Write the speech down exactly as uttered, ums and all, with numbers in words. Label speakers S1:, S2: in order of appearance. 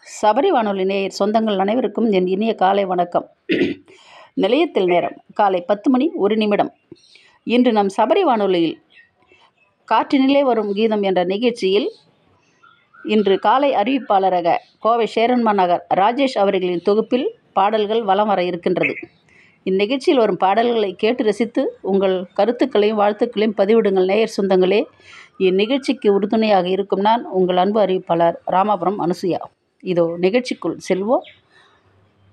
S1: சபரி வானொலி நேயர் சொந்தங்கள் அனைவருக்கும் என் இனிய காலை வணக்கம். நிலையத்தில் நேரம் காலை பத்து மணி ஒரு நிமிடம். இன்று நம் சபரி வானொலியில் காற்றினிலே வரும் கீதம் என்ற நிகழ்ச்சியில் இன்று காலை அறிவிப்பாளராக கோவை சேரன்மா நகர் ராஜேஷ் அவர்களின் தொகுப்பில் பாடல்கள் வலம் வர இருக்கின்றது. இந்நிகழ்ச்சியில் வரும் பாடல்களை கேட்டு ரசித்து உங்கள் கருத்துக்களையும் வாழ்த்துக்களையும் பதிவிடுங்கள் நேயர் சொந்தங்களே. இந்நிகழ்ச்சிக்கு உறுதுணையாக இருக்கும் நான் உங்கள் அன்பு அறிவிப்பாளர் ராமாபுரம் அனுசுயா. இதோ நிகழ்ச்சிக்குள் செல்வோம்,